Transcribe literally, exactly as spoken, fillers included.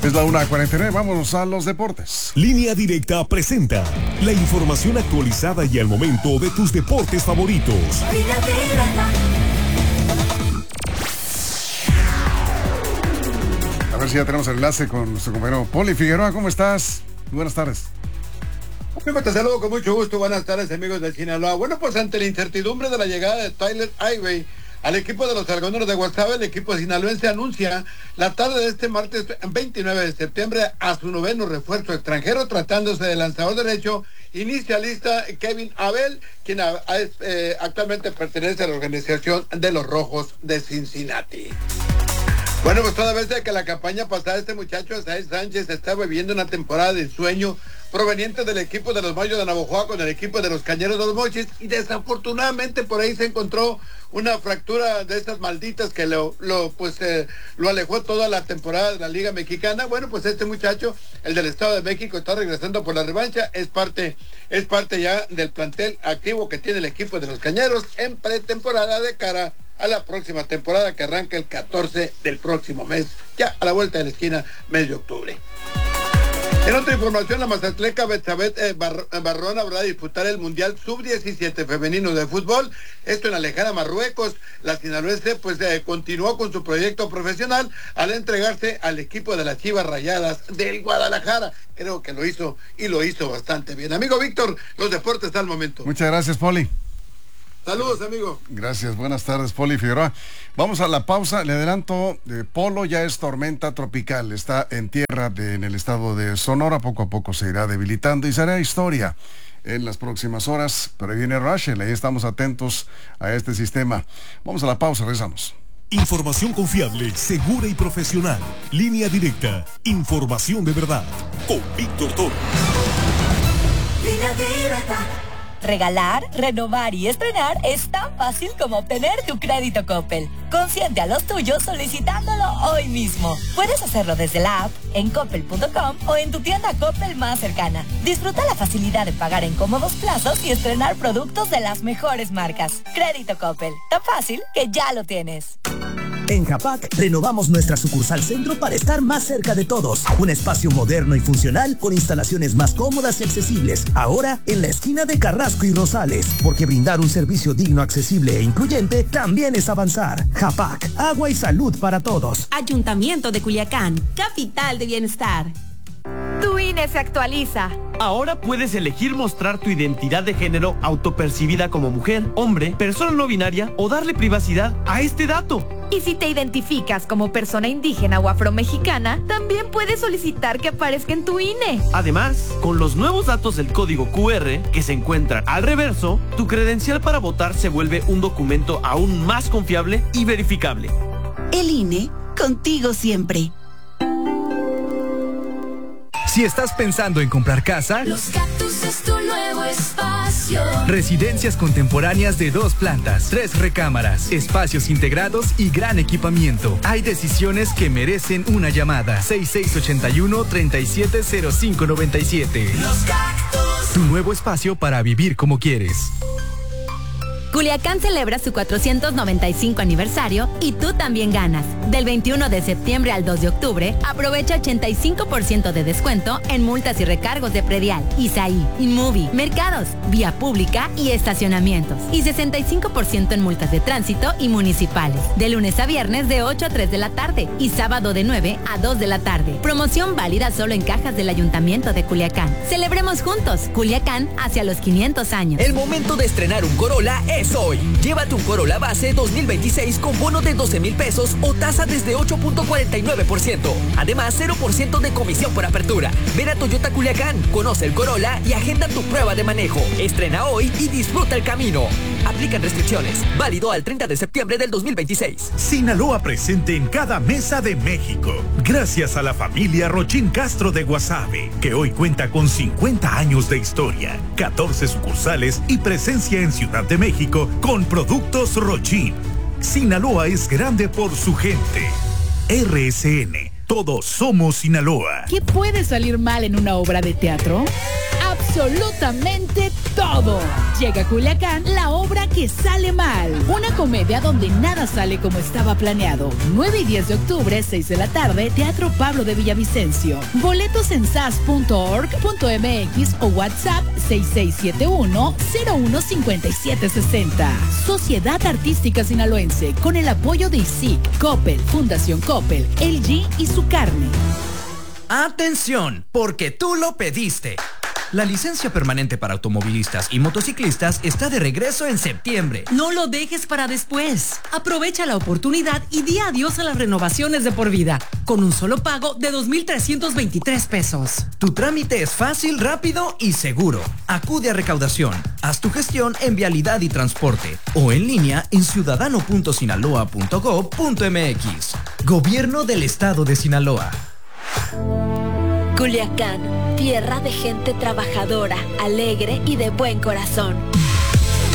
Es la una cuarenta y nueve, vámonos a los deportes. Línea Directa presenta la información actualizada y al momento de tus deportes favoritos. A ver si ya tenemos el enlace con nuestro compañero Poli Figueroa. ¿Cómo estás? Buenas tardes. Te saludo con mucho gusto. Buenas tardes, amigos del Sinaloa. Bueno, pues ante la incertidumbre de la llegada de Tyler Highway al equipo de los Argoneros de Guasave, el equipo sinaloense anuncia la tarde de este martes veintinueve de septiembre a su noveno refuerzo extranjero, tratándose del lanzador derecho inicialista Kevin Abel, quien a, a, eh, actualmente pertenece a la organización de los Rojos de Cincinnati. Bueno, pues toda vez que la campaña pasada este muchacho, Asael Sánchez, está viviendo una temporada de sueño proveniente del equipo de los Mayos de Navojoa con el equipo de los Cañeros de los Mochis, y desafortunadamente por ahí se encontró una fractura de estas malditas que lo, lo pues eh, lo alejó toda la temporada de la Liga Mexicana. Bueno, pues este muchacho, el del Estado de México, está regresando por la revancha, es parte, es parte ya del plantel activo que tiene el equipo de los Cañeros en pretemporada de cara a la próxima temporada que arranca el catorce del próximo mes, ya a la vuelta de la esquina, mes de octubre. En otra información, la mazatleca Betsabeth eh, Bar Barrón habrá de disputar el Mundial sub diecisiete femenino de fútbol, esto en la lejana Marruecos. La sinaloense pues eh, continuó con su proyecto profesional al entregarse al equipo de las Chivas Rayadas del Guadalajara. Creo que lo hizo y lo hizo bastante bien. Amigo Víctor, los deportes al momento. Muchas gracias, Poli. Saludos, amigo. Gracias, buenas tardes, Poli Figueroa. Vamos a la pausa. Le adelanto, eh, Polo ya es tormenta tropical, está en tierra de, en el estado de Sonora, poco a poco se irá debilitando y se hará historia en las próximas horas, pero viene Rachel, ahí estamos atentos a este sistema. Vamos a la pausa, regresamos. Información confiable, segura y profesional. Línea Directa, información de verdad, con Víctor Toro. Línea Directa. Regalar, renovar y estrenar es tan fácil como obtener tu crédito Coppel. Consiente a los tuyos solicitándolo hoy mismo. Puedes hacerlo desde la app, en coppel punto com o en tu tienda Coppel más cercana. Disfruta la facilidad de pagar en cómodos plazos y estrenar productos de las mejores marcas. Crédito Coppel, tan fácil que ya lo tienes. En Japac, renovamos nuestra sucursal centro para estar más cerca de todos. Un espacio moderno y funcional con instalaciones más cómodas y accesibles. Ahora, en la esquina de Carrasco y Rosales. Porque brindar un servicio digno, accesible e incluyente también es avanzar. Japac, agua y salud para todos. Ayuntamiento de Culiacán, capital de bienestar. Tu I N E se actualiza. Ahora puedes elegir mostrar tu identidad de género autopercibida como mujer, hombre, persona no binaria o darle privacidad a este dato. Y si te identificas como persona indígena o afromexicana, también puedes solicitar que aparezca en tu I N E. Además, con los nuevos datos del código Q R que se encuentran al reverso, tu credencial para votar se vuelve un documento aún más confiable y verificable. El I N E, contigo siempre. Si estás pensando en comprar casa, Los Cactus es tu nuevo espacio. Residencias contemporáneas de dos plantas, tres recámaras, espacios integrados y gran equipamiento. Hay decisiones que merecen una llamada. seis seis ocho uno, tres siete cero cinco nueve siete. Los Cactus. Tu nuevo espacio para vivir como quieres. Culiacán celebra su cuatrocientos noventa y cinco aniversario y tú también ganas. Del veintiuno de septiembre al dos de octubre, aprovecha ochenta y cinco por ciento de descuento en multas y recargos de predial, Isaí, Inmovie, mercados, vía pública y estacionamientos. Y sesenta y cinco por ciento en multas de tránsito y municipales. De lunes a viernes de ocho a tres de la tarde y sábado de nueve a dos de la tarde. Promoción válida solo en cajas del Ayuntamiento de Culiacán. Celebremos juntos Culiacán hacia los quinientos años. El momento de estrenar un Corolla es hoy. Llévate un Corolla base dos mil veintiséis con bono de doce mil pesos o tasa desde ocho punto cuarenta y nueve por ciento. Además, cero por ciento de comisión por apertura. Ven a Toyota Culiacán, conoce el Corolla y agenda tu prueba de manejo. Estrena hoy y disfruta el camino. Aplican restricciones. Válido al treinta de septiembre del dos mil veintiséis. Sinaloa presente en cada mesa de México. Gracias a la familia Rochín Castro de Guasave, que hoy cuenta con cincuenta años de historia, catorce sucursales y presencia en Ciudad de México con productos Rochín. Sinaloa es grande por su gente. R S N, todos somos Sinaloa. ¿Qué puede salir mal en una obra de teatro? Absolutamente absolutamente todo. Llega a Culiacán La Obra que Sale Mal, una comedia donde nada sale como estaba planeado. nueve y diez de octubre, seis de la tarde, Teatro Pablo de Villavicencio. Boletos en sas punto org punto m x o WhatsApp seis seis siete uno cero uno cinco siete seis cero. Sociedad Artística Sinaloense, con el apoyo de I S I C, Coppel, Fundación Coppel, L G y su carne. ¡Atención! Porque tú lo pediste. La licencia permanente para automovilistas y motociclistas está de regreso en septiembre. No lo dejes para después. Aprovecha la oportunidad y di adiós a las renovaciones de por vida, con un solo pago de dos mil trescientos veintitrés pesos. Tu trámite es fácil, rápido y seguro. Acude a recaudación. Haz tu gestión en Vialidad y Transporte o en línea en ciudadano punto sinaloa punto gob punto m x. Gobierno del Estado de Sinaloa. Culiacán, tierra de gente trabajadora, alegre y de buen corazón.